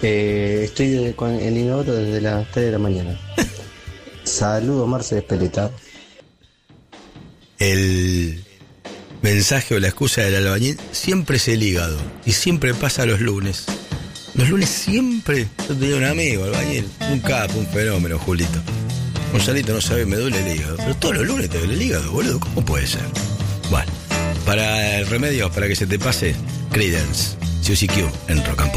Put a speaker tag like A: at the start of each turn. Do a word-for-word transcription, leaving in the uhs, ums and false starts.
A: Eh, estoy de- con el inodoro desde las tres de la mañana. Saludos, Marce Espeleta.
B: El mensaje o la excusa del albañil siempre es el hígado. Y siempre pasa los lunes. Los lunes siempre. Yo tenía un amigo, albañil. Un capo, un fenómeno, Julito. Gonzalito, no sabe, me duele el hígado. Pero todos los lunes te duele el hígado, boludo. ¿Cómo puede ser? Bueno, para el remedio, para que se te pase, Creedence, C C Q en Rock and Pop.